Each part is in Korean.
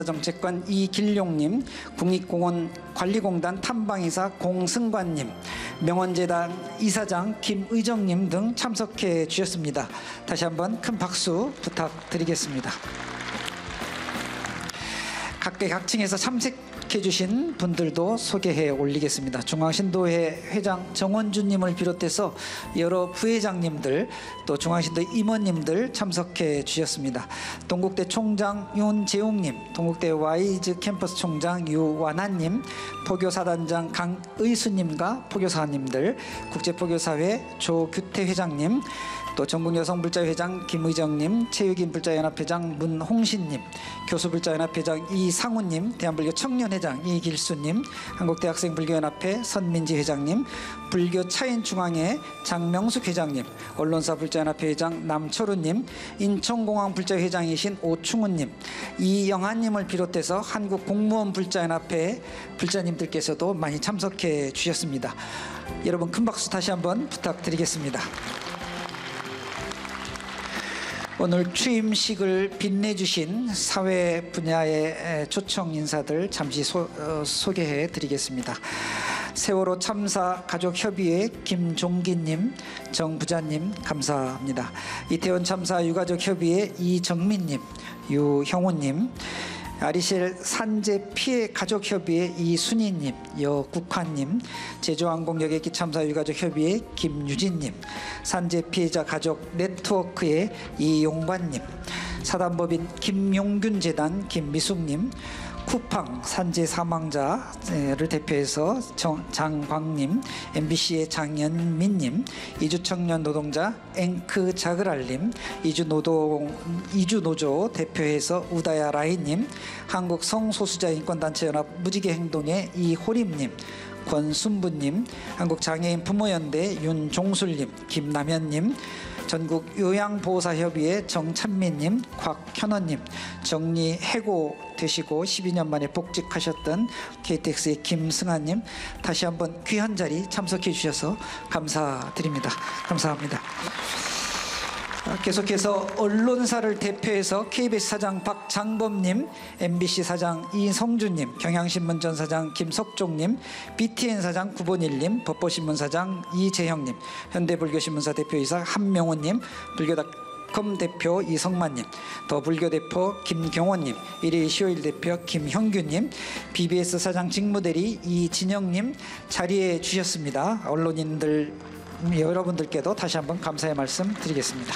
정책관 이길용님, 국립공원관리공단 탐방이사 공승관님, 명원재단 이사장 김의정님 등 참석해 주셨습니다. 다시 한번 큰 박수 부탁드리겠습니다. 각계 각층에서 참석해 주신 분들도 소개해 올리겠습니다. 중앙신도회 회장 정원주님을 비롯해서 여러 부회장님들, 또 중앙신도회 임원님들 참석해 주셨습니다. 동국대 총장 윤재웅님, 동국대 와이즈 캠퍼스 총장 유완하님, 포교사단장 강의수님과 포교사님들, 국제포교사회 조규태 회장님, 또 전국여성불자회장 김의정님, 체육인불자연합회장 문홍신님, 교수불자연합회장 이상우님, 대한불교 청년회장 이길수님, 한국대학생불교연합회 선민지 회장님, 불교차인중앙회 장명숙 회장님, 언론사불자연합회 회장 남철우님, 인천공항불자회장이신 오충훈님, 이영한님을 비롯해서 한국공무원불자연합회 불자님들께서도 많이 참석해 주셨습니다. 여러분 큰 박수 다시 한번 부탁드리겠습니다. 오늘 취임식을 빛내주신 사회 분야의 초청 인사들 잠시 소개해 드리겠습니다. 세월호 참사 가족협의회 김종기님, 정부자님 감사합니다. 이태원 참사 유가족협의회 이정민님, 유형우님, 아리셀 산재 피해 가족협의회 이순희님, 여국환님, 제주항공여객기 참사 유가족협의회 김유진님, 산재 피해자 가족 네트워크의 이용관님, 사단법인 김용균 재단 김미숙님, 쿠팡 산재 사망자를 대표해서 장광님, MBC의 장연민님, 이주청년 노동자 앵크 자그랄님, 이주노조 대표해서 우다야 라이님, 한국성소수자인권단체연합 무지개행동의 이호림님, 권순부님, 한국장애인 부모연대 윤종술님, 김남현님, 전국요양보호사협의회 정찬민님, 곽현원님, 정리해고 되시고 12년 만에 복직하셨던 KTX의 김승환님, 다시 한번 귀한 자리 참석해 주셔서 감사드립니다. 감사합니다. 계속해서 언론사를 대표해서 KBS 사장 박장범님, MBC 사장 이성준님, 경향신문 전 사장 김석종님, BTN 사장 구본일님, 법보신문 사장 이재형님, 현대불교신문사 대표이사 한명호님, 불교닷컴 대표 이성만님, 더불교 대표 김경원님, 일일 시오일 대표 김형규님, BBS 사장 직무대리 이진영님 자리해 주셨습니다. 언론인들 여러분들께도 다시 한번 감사의 말씀 드리겠습니다.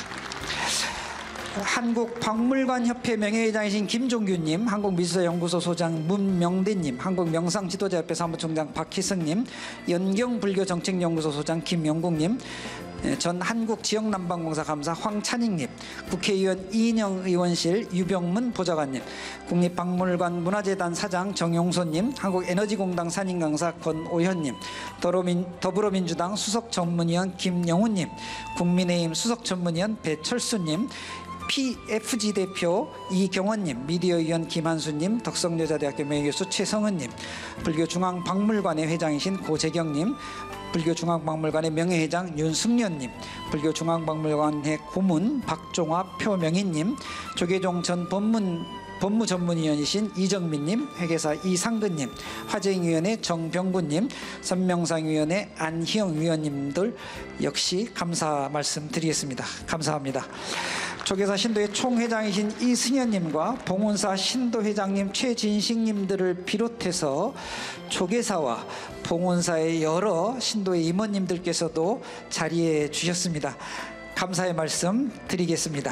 한국박물관협회 명예회장이신 김종규님, 한국미술연구소 소장 문명대님, 한국명상지도자협회 사무총장 박희승님, 연경불교정책연구소 소장 김영국님, 전 한국지역난방공사 감사 황찬익님, 국회의원 이인영 의원실 유병문 보좌관님, 국립박물관 문화재단 사장 정용소님, 한국에너지공단 산인강사 권오현님, 더불어민주당 수석전문위원 김영훈님, 국민의힘 수석전문위원 배철수님, PFG 대표 이경원님, 미디어위원 김한수님, 덕성여자대학교 명예교수 최성은님, 불교중앙박물관의 회장이신 고재경님, 불교중앙박물관의 명예회장 윤승련님, 불교중앙박물관의 고문 박종화 표명희님, 조계종 전 법무전문위원이신 이정민님, 회계사 이상근님, 화재위원회 정병구님, 선명상위원회 안희영 위원님들 역시 감사 말씀드리겠습니다. 감사합니다. 조계사 신도회 총회장이신 이승현님과 봉훈사 신도회장님 최진식님들을 비롯해서 조계사와 봉훈사의 여러 신도회 임원님들께서도 자리해 주셨습니다. 감사의 말씀 드리겠습니다.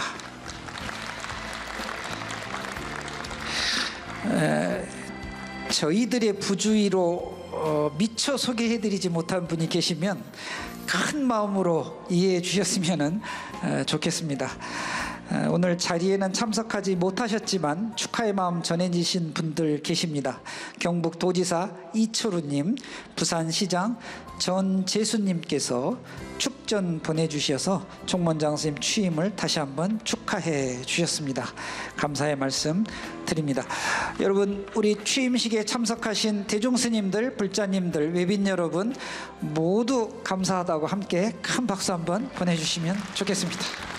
저희들의 부주의로 미처 소개해드리지 못한 분이 계시면 큰 마음으로 이해해 주셨으면 좋겠습니다. 오늘 자리에는 참석하지 못하셨지만 축하의 마음 전해주신 분들 계십니다. 경북도지사 이철우님, 부산시장 전재수님께서 축전 보내주셔서 총무장 선생님 취임을 다시 한번 축하해 주셨습니다. 감사의 말씀 드립니다. 여러분, 우리 취임식에 참석하신 대종스님들, 불자님들, 외빈 여러분 모두 감사하다고 함께 큰 박수 한번 보내주시면 좋겠습니다.